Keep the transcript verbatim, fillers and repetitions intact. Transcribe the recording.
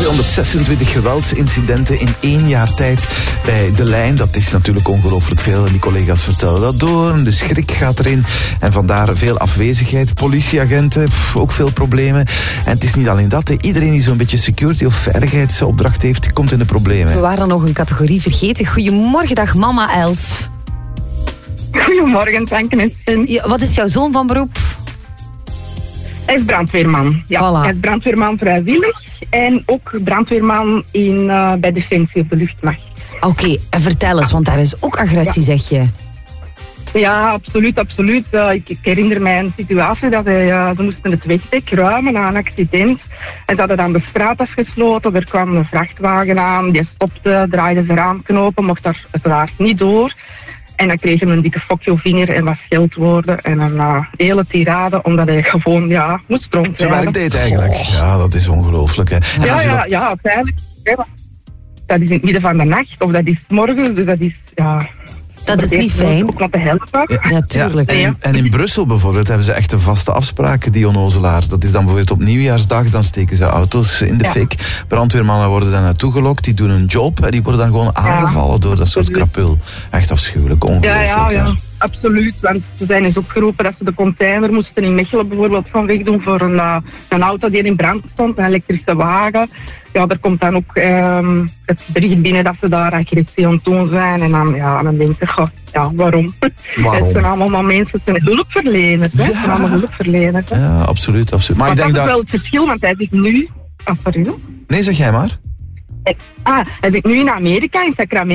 tweehonderdzesentwintig geweldsincidenten in één jaar tijd bij De Lijn. Dat is natuurlijk ongelooflijk veel en die collega's vertellen dat door. De schrik gaat erin en vandaar veel afwezigheid. Politieagenten, pff, ook veel problemen. En het is niet alleen dat. Hè. Iedereen die zo'n beetje security of veiligheidsopdracht heeft, komt in de problemen. We waren nog een categorie vergeten. Goedemorgen, dag mama Els. Goedemorgen, Franken en Sven. Ja, wat is jouw zoon van beroep? Hij is brandweerman. Ja, Voilà. hij is brandweerman vrijwillig en ook brandweerman in, uh, bij Defensie op de luchtmacht. Oké, okay, en vertel eens, want daar is ook agressie, Ja. zeg je. Ja, absoluut, absoluut. Uh, ik, ik herinner mij een situatie dat hij, uh, ze moesten het wegdek ruimen na een accident. En ze hadden dan de straat afgesloten. Er kwam een vrachtwagen aan, die stopte, draaide zijn raamknopen, mocht daar uiteraard niet door. En dan kreeg hij een dikke fokje vinger en wat scheldwoorden en een uh, hele tirade, omdat hij gewoon ja, moest Zijn rondrijden. werk deed eigenlijk. Ja, dat is ongelooflijk. Hè. En Ja, als je ja, dat- ja, uiteindelijk. Ja, dat is in het midden van de nacht of dat is 's morgens, dus dat is ja. Dat is niet fijn. Ook wat te helpen. Ja, Ja, tuurlijk. Ja, en, in, en in Brussel bijvoorbeeld hebben ze echt een vaste afspraken, die onnozelaars. Dat is dan bijvoorbeeld op nieuwjaarsdag, dan steken ze auto's in de Ja. fik. Brandweermannen worden daar naartoe gelokt, die doen hun job en die worden dan gewoon aangevallen door dat soort absoluut. krapul. Echt afschuwelijk, Ja, ongelooflijk. ja, ja, ja. absoluut. Want ze zijn eens opgeroepen dat ze de container moesten in Mechelen bijvoorbeeld gaan wegdoen voor een, uh, een auto die in brand stond, een elektrische wagen. Ja, er komt dan ook um, het bericht binnen dat ze daar agressie aan het doen zijn. En dan, ja, dan denk je, goh, ja, waarom? Waarom? Het zijn allemaal maar mensen, het zijn hulpverleners. Hè? Het zijn allemaal hulpverleners. Hè? Ja, absoluut, absoluut. Maar Maar ik denk dat is dat... wel het verschil, want hij zit nu... Ah, sorry. Nee, zeg jij maar. Ah, hij zit nu in Amerika, in Sacramento.